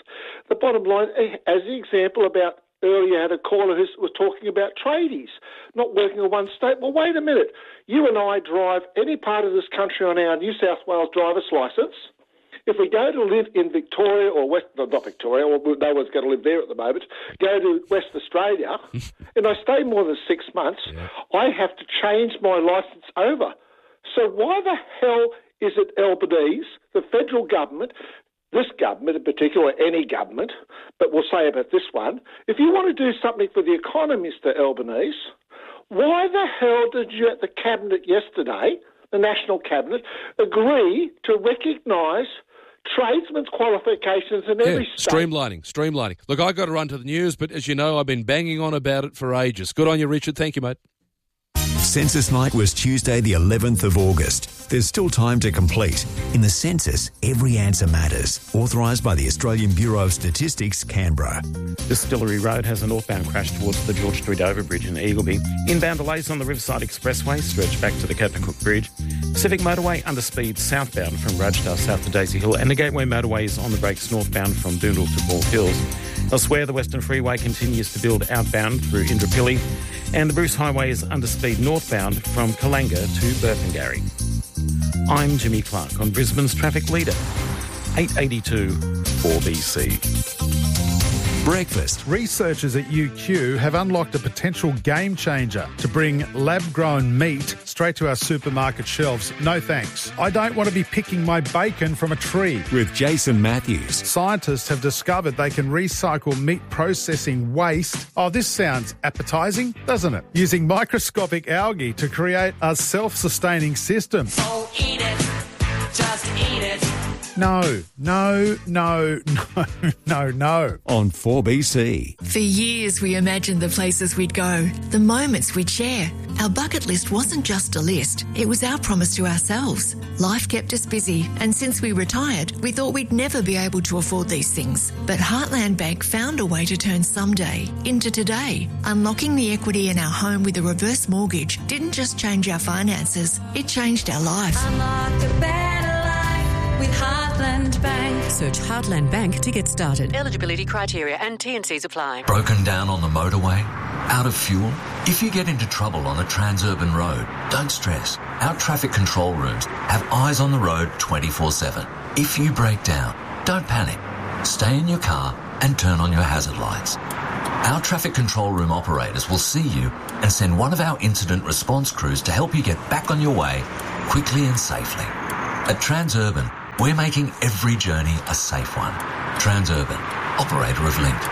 the example about earlier, I had a caller who was talking about tradies not working in one state. Well, wait a minute. You and I drive any part of this country on our New South Wales driver's licence. If we go to live in Victoria or not Victoria, no one's going to live there at the moment, go to West Australia, and I stay more than 6 months, I have to change my licence over. So why the hell is it Albanese, the federal government, this government in particular, any government, but we'll say about this one, if you want to do something for the economy, Mr. Albanese, why the hell did you at the Cabinet yesterday, the National Cabinet, agree to recognise tradesmen's qualifications in every state? Streamlining. Look, I got to run to the news, but as you know, I've been banging on about it for ages. Good on you, Richard. Thank you, mate. Census night was Tuesday the 11th of August. There's still time to complete. In the census, every answer matters. Authorised by the Australian Bureau of Statistics, Canberra. Distillery Road has a northbound crash towards the George Street overbridge in Eagleby. Inbound delays on the Riverside Expressway stretch back to the Captain Cook Bridge. Pacific Motorway underspeed southbound from Rajadale south to Daisy Hill, and the Gateway Motorway is on the brakes northbound from Doondall to Ball Hills. Elsewhere, the Western Freeway continues to build outbound through Indooroopilly, and the Bruce Highway is underspeed northbound from Kalanga to Burpengary. I'm Jimmy Clark on Brisbane's Traffic Leader. 8:82 4BC. Breakfast. Researchers at UQ have unlocked a potential game changer to bring lab-grown meat straight to our supermarket shelves. No thanks. I don't want to be picking my bacon from a tree. With Jason Matthews. Scientists have discovered they can recycle meat processing waste. Oh, this sounds appetising, doesn't it? Using microscopic algae to create a self-sustaining system. Oh, eat it. Just eat it. No. On 4BC. For years, we imagined the places we'd go, the moments we'd share. Our bucket list wasn't just a list, it was our promise to ourselves. Life kept us busy, and since we retired, we thought we'd never be able to afford these things. But Heartland Bank found a way to turn someday into today. Unlocking the equity in our home with a reverse mortgage didn't just change our finances, it changed our life. Unlock a better life with Heartland Bank. Search Heartland Bank to get started. Eligibility criteria and T&Cs apply. Broken down on the motorway? Out of fuel? If you get into trouble on a Transurban road, don't stress. Our traffic control rooms have eyes on the road 24/7. If you break down, don't panic. Stay in your car and turn on your hazard lights. Our traffic control room operators will see you and send one of our incident response crews to help you get back on your way quickly and safely. At Transurban, we're making every journey a safe one. Transurban, operator of Link.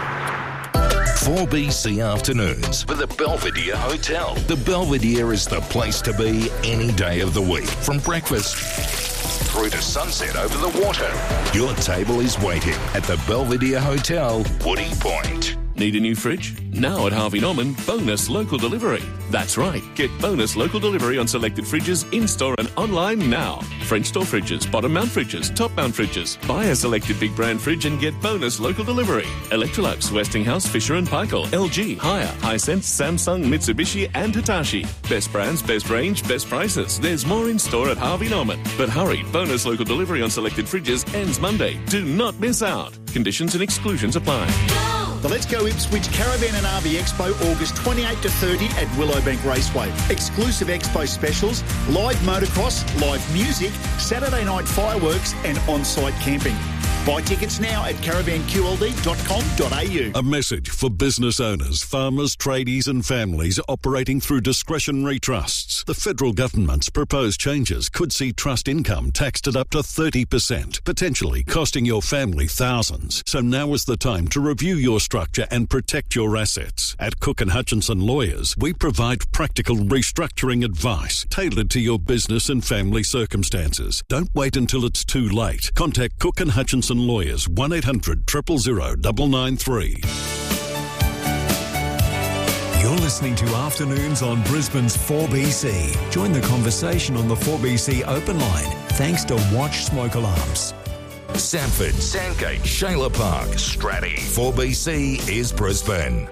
4BC Afternoons with the Belvedere Hotel. The Belvedere is the place to be any day of the week. From breakfast through to sunset over the water. Your table is waiting at the Belvedere Hotel, Woody Point. Need a new fridge? Now at Harvey Norman, bonus local delivery. That's right, get bonus local delivery on selected fridges in-store and online now. French door fridges, bottom mount fridges, top mount fridges. Buy a selected big brand fridge and get bonus local delivery. Electrolux, Westinghouse, Fisher & Paykel, LG, Haier, Hisense, Samsung, Mitsubishi and Hitachi. Best brands, best range, best prices. There's more in store at Harvey Norman. But hurry, bonus local delivery on selected fridges ends Monday. Do not miss out. Conditions and exclusions apply. The Let's Go Ipswich Caravan and RV Expo, August 28 to 30 at Willowbank Raceway. Exclusive expo specials, live motocross, live music, Saturday night fireworks and on-site camping. Buy tickets now at caravanqld.com.au. A message for business owners, farmers, tradies and families operating through discretionary trusts. The federal government's proposed changes could see trust income taxed at up to 30%, potentially costing your family thousands. So now is the time to review your structure and protect your assets. At Cook & Hutchinson Lawyers, we provide practical restructuring advice tailored to your business and family circumstances. Don't wait until it's too late. Contact Cook & Hutchinson Lawyers, 1800 000 993. You're listening to Afternoons on Brisbane's 4BC. Join the conversation on the 4BC open line thanks to Watch Smoke Alarms. Sanford, Sandgate, Shayla Park, Stratty. 4BC is Brisbane.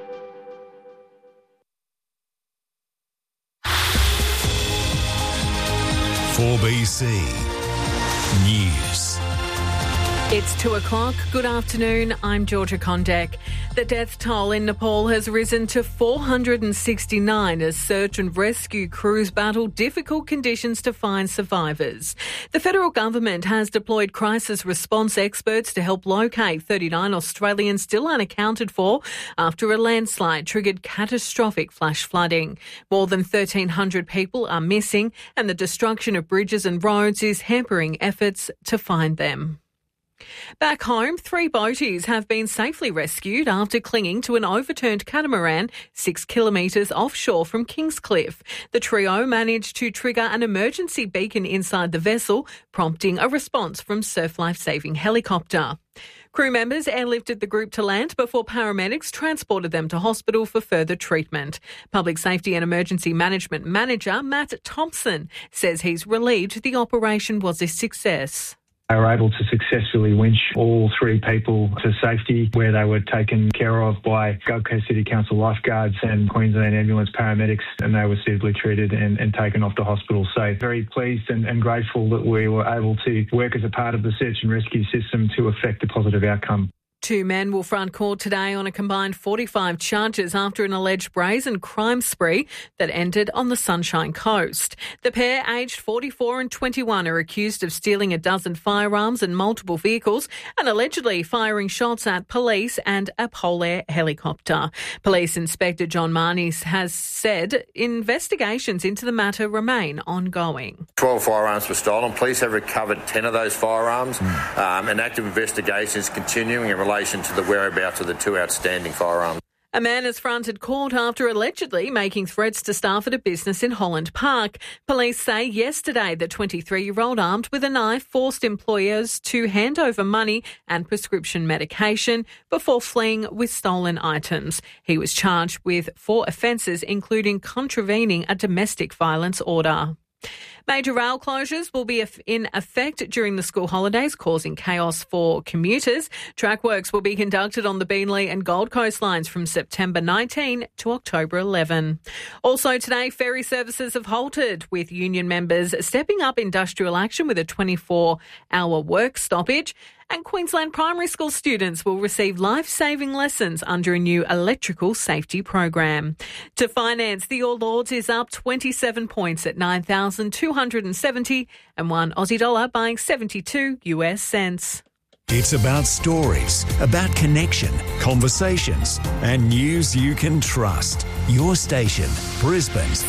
"4BC News." It's 2:00. Good afternoon. I'm Georgia Kondek. The death toll in Nepal has risen to 469 as search and rescue crews battle difficult conditions to find survivors. The federal government has deployed crisis response experts to help locate 39 Australians still unaccounted for after a landslide triggered catastrophic flash flooding. More than 1,300 people are missing and the destruction of bridges and roads is hampering efforts to find them. Back home, 3 boaties have been safely rescued after clinging to an overturned catamaran 6 kilometres offshore from Kingscliff. The trio managed to trigger an emergency beacon inside the vessel, prompting a response from Surf Life Saving helicopter. Crew members airlifted the group to land before paramedics transported them to hospital for further treatment. Public Safety and Emergency Management Manager Matt Thompson says he's relieved the operation was a success. They were able to successfully winch all 3 people to safety where they were taken care of by Gold Coast City Council lifeguards and Queensland Ambulance paramedics, and they were suitably treated and taken off to hospital. So very pleased and grateful that we were able to work as a part of the search and rescue system to effect a positive outcome. Two men will front court today on a combined 45 charges after an alleged brazen crime spree that ended on the Sunshine Coast. The pair, aged 44 and 21, are accused of stealing a dozen firearms and multiple vehicles and allegedly firing shots at police and a Polair helicopter. Police Inspector John Marnie has said investigations into the matter remain ongoing. 12 firearms were stolen. Police have recovered 10 of those firearms. An active investigation is continuing in relation to the whereabouts of the two outstanding firearms. A man has fronted court after allegedly making threats to staff at a business in Holland Park. Police say yesterday the 23-year-old armed with a knife forced employers to hand over money and prescription medication before fleeing with stolen items. He was charged with 4 offences, including contravening a domestic violence order. Major rail closures will be in effect during the school holidays, causing chaos for commuters. Track works will be conducted on the Beenleigh and Gold Coast lines from September 19 to October 11. Also today, ferry services have halted, with union members stepping up industrial action with a 24-hour work stoppage. And Queensland primary school students will receive life-saving lessons under a new electrical safety program. To finance, the All Lords is up 27 points at 9,270 and one Aussie dollar buying 72 US cents. It's about stories, about connection, conversations, and news you can trust. Your station, Brisbane's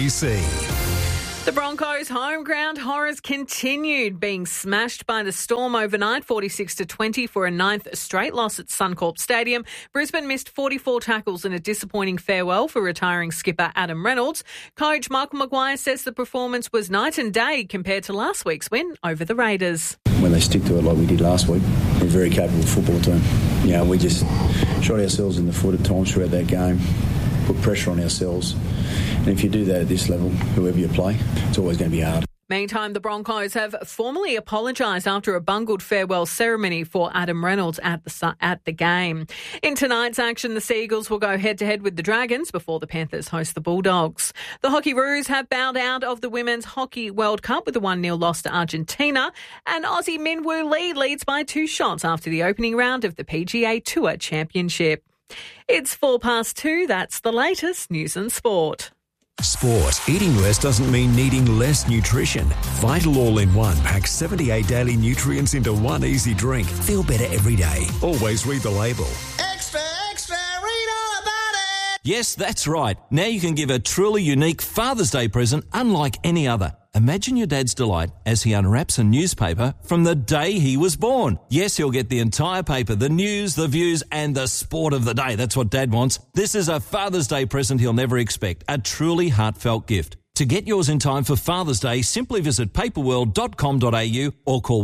4BC. The Broncos' home ground horrors continued, being smashed by the Storm overnight, 46-20 for a 9th straight loss at Suncorp Stadium. Brisbane missed 44 tackles in a disappointing farewell for retiring skipper Adam Reynolds. Coach Michael Maguire says the performance was night and day compared to last week's win over the Raiders. When they stick to it like we did last week, we're a very capable football team. You know, we just shot ourselves in the foot at times throughout that game, put pressure on ourselves. And if you do that at this level, whoever you play, it's always going to be hard. Meantime, the Broncos have formally apologised after a bungled farewell ceremony for Adam Reynolds at the game. In tonight's action, the Seagulls will go head-to-head with the Dragons before the Panthers host the Bulldogs. The Hockeyroos have bowed out of the Women's Hockey World Cup with a 1-0 loss to Argentina, and Aussie Minwoo Lee leads by 2 shots after the opening round of the PGA Tour Championship. It's 2:04. That's the latest news and sport. Sport. Eating less doesn't mean needing less nutrition. Vital All-in-One packs 78 daily nutrients into one easy drink. Feel better every day. Always read the label. Extra, extra, read all about it. Yes, that's right. Now you can give a truly unique Father's Day present unlike any other. Imagine your dad's delight as he unwraps a newspaper from the day he was born. Yes, he'll get the entire paper, the news, the views, and the sport of the day. That's what Dad wants. This is a Father's Day present he'll never expect. A truly heartfelt gift. To get yours in time for Father's Day, simply visit paperworld.com.au or call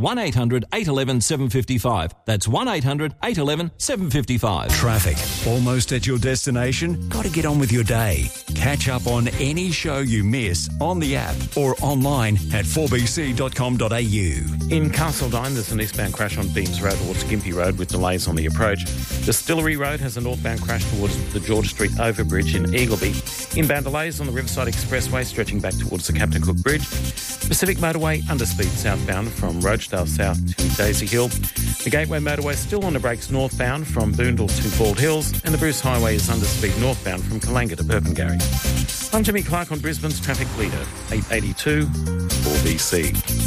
1-800-811-755. That's 1-800-811-755. Traffic. Almost at your destination? Got to get on with your day. Catch up on any show you miss on the app or online at 4bc.com.au. In Castledine, there's an eastbound crash on Beams Road towards Gympie Road with delays on the approach. Distillery Road has a northbound crash towards the George Street overbridge in Eagleby. Inbound delays on the Riverside Expressway stretching back towards the Captain Cook Bridge. Pacific Motorway underspeed southbound from Rochedale South to Daisy Hill. The Gateway Motorway still on the brakes northbound from Boondall to Bald Hills, and the Bruce Highway is underspeed northbound from Kalanga to Burpengary. I'm Jimmy Clark on Brisbane's traffic leader, 882 4BC.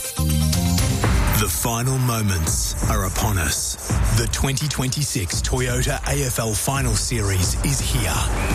The final moments are upon us. The 2026 Toyota AFL Final Series is here.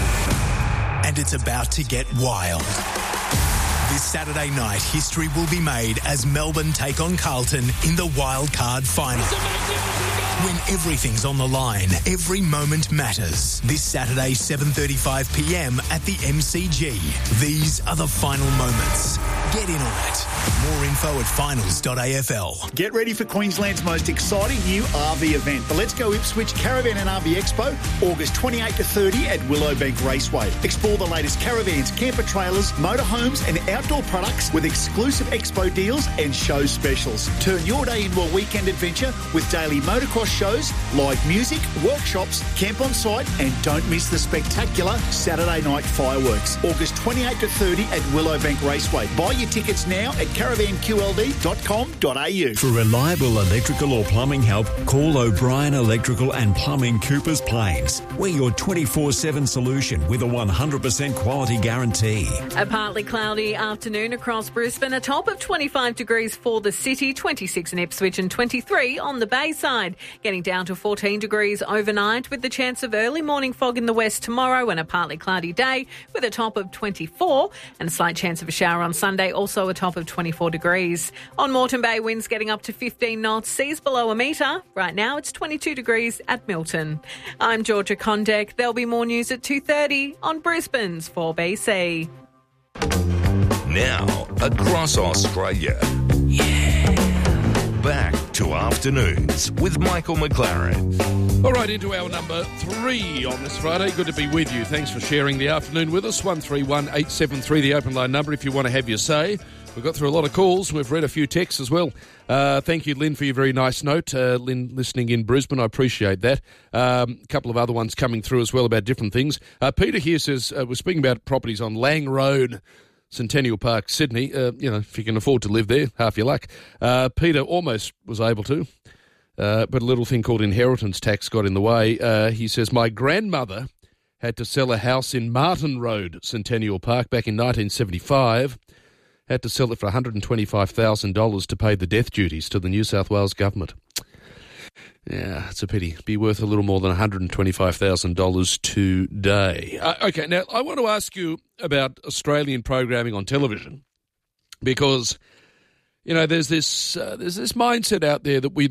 And it's about to get wild. This Saturday night, history will be made as Melbourne take on Carlton in the wildcard final. When everything's on the line, every moment matters. This Saturday, 7:35pm at the MCG. These are the final moments. Get in on it. More info at finals.afl. Get ready for Queensland's most exciting new RV event, the Let's Go Ipswich Caravan and RV Expo, August 28 to 30 at Willowbank Raceway. Explore the latest caravans, camper trailers, motorhomes and outdoor products with exclusive expo deals and show specials. Turn your day into a weekend adventure with daily motocross shows, live music, workshops, camp on site, and don't miss the spectacular Saturday night fireworks, August 28 to 30 at Willowbank Raceway. Buy your tickets now at caravanqld.com.au. For reliable electrical or plumbing help, call O'Brien Electrical and Plumbing, Coopers Plains. We're your 24/7 solution with a 100% quality guarantee. A partly cloudy afternoon across Brisbane, a top of 25 degrees for the city, 26 in Ipswich and 23 on the Bayside. Getting down to 14 degrees overnight with the chance of early morning fog in the west tomorrow and a partly cloudy day with a top of 24 and a slight chance of a shower on Sunday, also a top of 24 degrees. On Moreton Bay, winds getting up to 15 knots, seas below a metre. Right now it's 22 degrees at Milton. I'm Georgia Condek. There'll be more news at 2:30 on Brisbane's 4BC. Now, across Australia. Back to Afternoons with Michael McLaren. All right, into our number 3 on this Friday. Good to be with you. Thanks for sharing the afternoon with us. 131873, the open line number if you want to have your say. We've got through a lot of calls. We've read a few texts as well. Thank you, Lynn, for your very nice note. Lynn, listening in Brisbane, I appreciate that. A couple of other ones coming through as well about different things. Peter here says, we're speaking about properties on Lang Road, Centennial Park, Sydney. If you can afford to live there, half your luck. Peter almost was able to, but a little thing called inheritance tax got in the way. He says, my grandmother had to sell a house in Martin Road, Centennial Park, back in 1975. Had to sell it for $125,000 to pay the death duties to the New South Wales government. Yeah, it's a pity. Be worth a little more than $125,000 today. Okay, now I want to ask you about Australian programming on television because, there's this mindset out there that we